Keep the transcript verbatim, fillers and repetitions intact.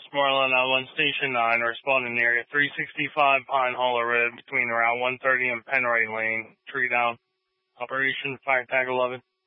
Westmoreland, uh, one Station nine, responding area three sixty-five Pine Hollow Road between Route one thirty and Penray Lane. Tree down. Operation Fire Tag eleven.